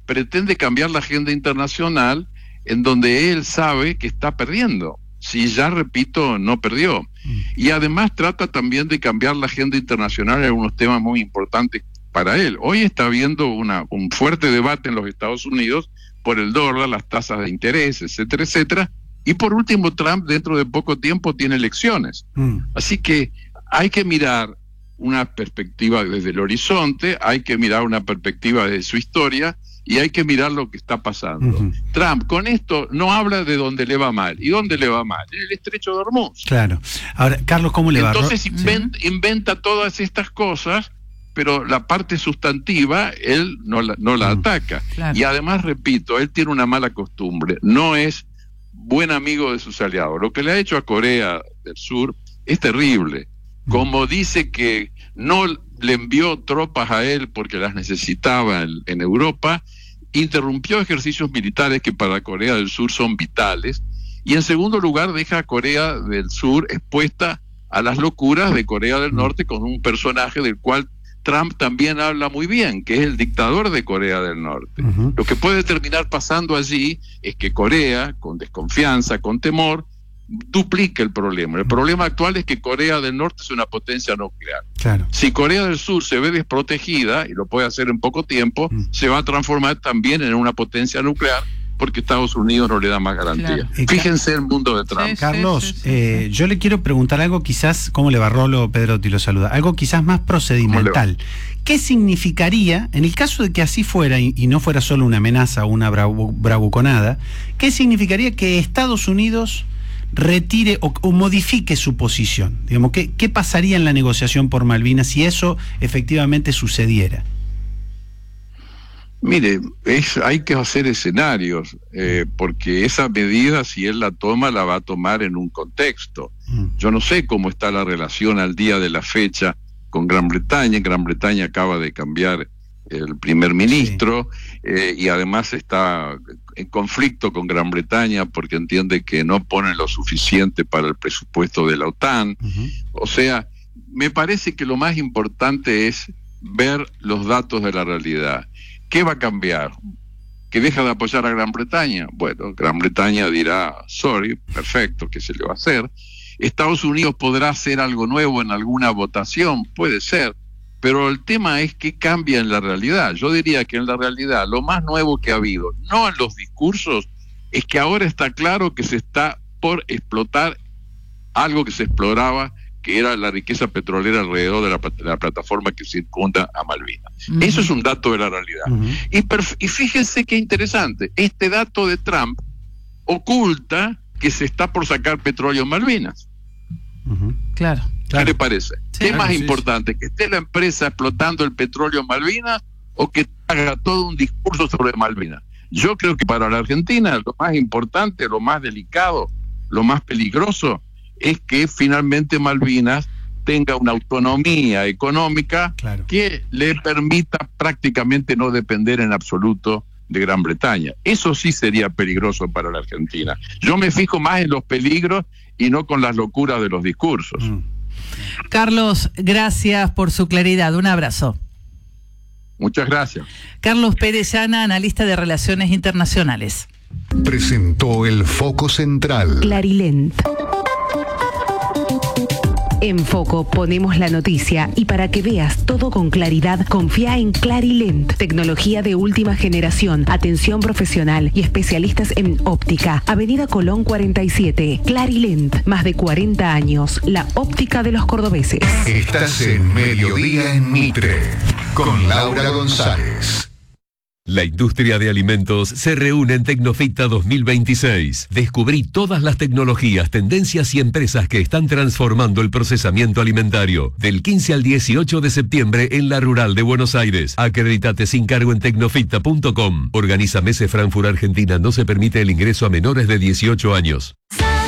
pretende cambiar la agenda internacional en donde él sabe que está perdiendo. Si ya, repito, no perdió. Y además trata también de cambiar la agenda internacional en algunos temas muy importantes para él. Hoy está habiendo un fuerte debate en los Estados Unidos por el dólar, las tasas de interés, etcétera, etcétera. Y por último, Trump dentro de poco tiempo tiene elecciones. Así que hay que mirar una perspectiva desde el horizonte, hay que mirar una perspectiva de su historia y hay que mirar lo que está pasando. Trump con esto no habla de dónde le va mal. ¿Y dónde le va mal? En el Estrecho de Hormuz. Claro. Ahora, Carlos, ¿cómo le va? Entonces inventa todas estas cosas, pero la parte sustantiva él no la ataca. Claro. Y además, repito, él tiene una mala costumbre, no es buen amigo de sus aliados. Lo que le ha hecho a Corea del Sur es terrible. Como dice que no le envió tropas a él porque las necesitaba en Europa, interrumpió ejercicios militares que para Corea del Sur son vitales, y en segundo lugar deja a Corea del Sur expuesta a las locuras de Corea del Norte con un personaje del cual Trump también habla muy bien, que es el dictador de Corea del Norte. Lo que puede terminar pasando allí es que Corea, con desconfianza, con temor, duplica el problema. El problema actual es que Corea del Norte es una potencia nuclear. Claro. Si Corea del Sur se ve desprotegida, y lo puede hacer en poco tiempo, se va a transformar también en una potencia nuclear, porque Estados Unidos no le da más garantía. Claro. Fíjense el mundo de Trump. Carlos, yo le quiero preguntar algo quizás, ¿cómo le va Rolo? Pedrotti lo saluda. Algo quizás más procedimental. ¿Qué significaría, en el caso de que así fuera y no fuera solo una amenaza o una bravuconada, qué significaría que Estados Unidos retire o modifique su posición? Digamos, ¿qué pasaría en la negociación por Malvinas si eso efectivamente sucediera? Mire, hay que hacer escenarios, porque esa medida, si él la toma, la va a tomar en un contexto. Yo no sé cómo está la relación al día de la fecha con Gran Bretaña. Gran Bretaña acaba de cambiar el primer ministro, y además está en conflicto con Gran Bretaña porque entiende que no ponen lo suficiente para el presupuesto de la OTAN. O sea, me parece que lo más importante es ver los datos de la realidad. ¿Qué va a cambiar? ¿Que deja de apoyar a Gran Bretaña? Bueno, Gran Bretaña dirá, sorry, perfecto, ¿qué se le va a hacer? ¿Estados Unidos podrá hacer algo nuevo en alguna votación? Puede ser. Pero el tema es que cambia en la realidad. Yo diría que en la realidad lo más nuevo que ha habido, no en los discursos, es que ahora está claro que se está por explotar algo que se exploraba, que era la riqueza petrolera alrededor de la plataforma que circunda a Malvinas. Eso es un dato de la realidad. Y fíjense qué interesante, este dato de Trump oculta que se está por sacar petróleo en Malvinas. Claro. ¿Qué le parece? Sí, ¿Qué es más importante? ¿Que esté la empresa explotando el petróleo en Malvinas o que haga todo un discurso sobre Malvinas? Yo creo que para la Argentina lo más importante, lo más delicado, lo más peligroso es que finalmente Malvinas tenga una autonomía económica que le permita prácticamente no depender en absoluto de Gran Bretaña. Eso sí sería peligroso para la Argentina. Yo me fijo más en los peligros y no con las locuras de los discursos. Carlos, gracias por su claridad. Un abrazo. Muchas gracias. Carlos Pérez Llana, analista de Relaciones Internacionales. Presentó el Foco Central. Clarilent. En Foco ponemos la noticia y para que veas todo con claridad, confía en Clarilent. Tecnología de última generación, atención profesional y especialistas en óptica. Avenida Colón 47. Clarilent, más de 40 años. La óptica de los cordobeses. Estás en Mediodía en Mitre, con Laura González. La industria de alimentos se reúne en Tecnofita 2026. Descubrí todas las tecnologías, tendencias y empresas que están transformando el procesamiento alimentario. Del 15 al 18 de septiembre en la Rural de Buenos Aires. Acredítate sin cargo en tecnofita.com. Organiza Mese Frankfurt Argentina. No se permite el ingreso a menores de 18 años.